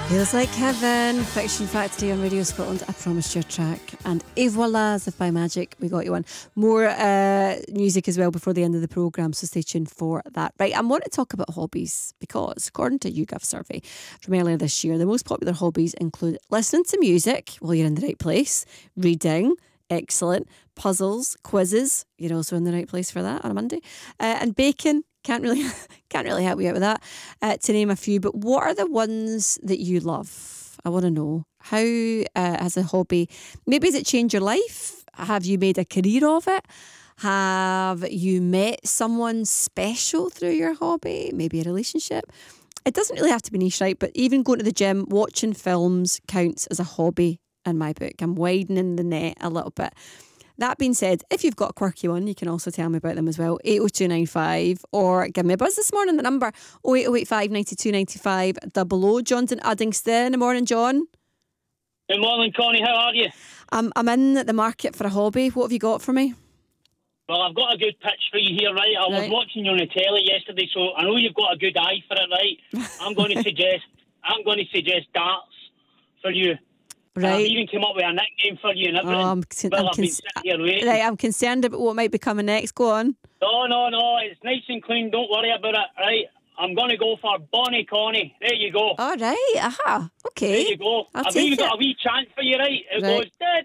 Feels like heaven. Fiction Factory on Radio Scotland. I promised you a track. And et voila, as if by magic, we got you one. More music as well before the end of the programme, so stay tuned for that. Right, I want to talk about hobbies because according to YouGov survey from earlier this year, the most popular hobbies include listening to music, well, you're in the right place, reading, excellent, puzzles, quizzes, you're also in the right place for that on a Monday, and baking. Can't really help you out with that, to name a few. But what are the ones that you love? I want to know. How has a hobby, maybe has it changed your life? Have you made a career of it? Have you met someone special through your hobby? Maybe a relationship? It doesn't really have to be niche, right? But even going to the gym, watching films counts as a hobby in my book. I'm widening the net a little bit. That being said, if you've got a quirky one, you can also tell me about them as well. 80295 or give me a buzz this morning. The number 08085 92 95 00. John's in Uddingston. Good morning, John. Good morning, Connie. How are you? I'm in the market for a hobby. What have you got for me? Well, I've got a good pitch for you here, right? I was watching you on the telly yesterday, so I know you've got a good eye for it, right? I'm going to suggest darts for you. Right. I've even come up with a nickname for you and everything. I've been sitting here waiting. Right, I'm concerned about what might be coming next. Go on. No, it's nice and clean. Don't worry about it, right? I'm going to go for Bonnie Connie. There you go. All right, aha, okay. There you go. I've even got a wee chant for you, right? It goes...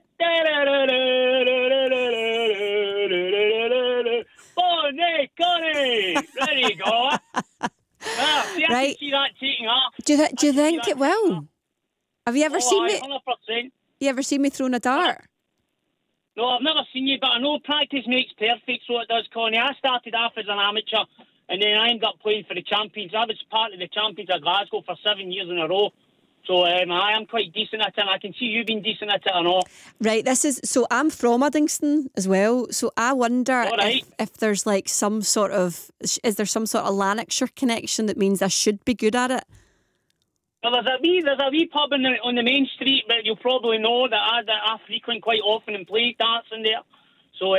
Bonnie Connie! There you go. See, I can see that taking off. Do you think it will? Have you ever seen me? 100%. You ever seen me throwing a dart? No, I've never seen you, but I know practice makes perfect, so it does, Connie. I started off as an amateur, and then I ended up playing for the champions. I was part of the champions of Glasgow for 7 years in a row. So I am quite decent at it, and I can see you being decent at it and all. Right, so I'm from Uddingston as well, so I wonder if there's like is there some sort of Lanarkshire connection that means I should be good at it? Well, there's a wee pub on the main street, but you'll probably know that I frequent quite often and play darts in there. So,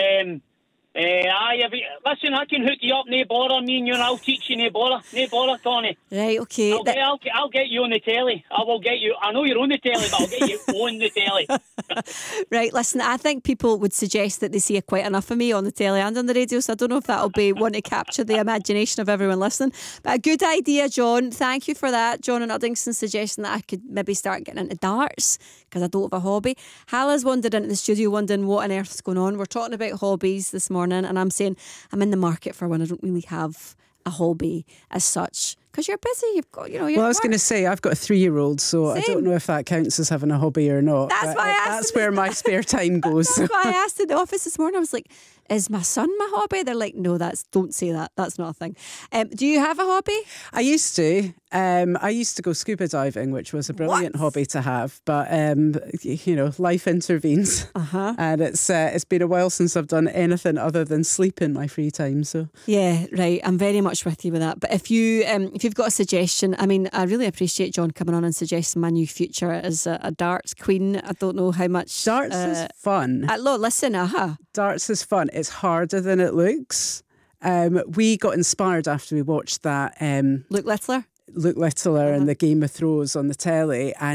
listen, I can hook you up, no bother, me and you, and I'll teach you, no bother, Tony. Right, okay. I'll get you on the telly. I will get you. I know you're on the telly, but I'll get you on the telly. Right, listen, I think people would suggest that they see quite enough of me on the telly and on the radio, so I don't know if that'll be one to capture the imagination of everyone listening. But a good idea, John. Thank you for that. John in Uddingston suggesting that I could maybe start getting into darts because I don't have a hobby. Hala's wandered into the studio wondering what on earth's going on. We're talking about hobbies this morning, and I'm saying I'm in the market for one. I don't really have a hobby as such because you're busy. You've got, well, I was going to say I've got a 3-year-old, so I don't know if that counts as having a hobby or not. That's where my spare time goes. That's why I asked in the office this morning. I was like, is my son my hobby? They're like, no, don't say that. That's not a thing. Do you have a hobby? I used to. I used to go scuba diving, which was a brilliant hobby to have. But, life intervenes. And it's been a while since I've done anything other than sleep in my free time. So yeah, right. I'm very much with you with that. But if you've got a suggestion, I mean, I really appreciate John coming on and suggesting my new future as a darts queen. I don't know how much... Darts is fun. Listen, Darts is fun. It's harder than it looks. We got inspired after we watched that... Luke Littler and the Game of Thrones on the telly, and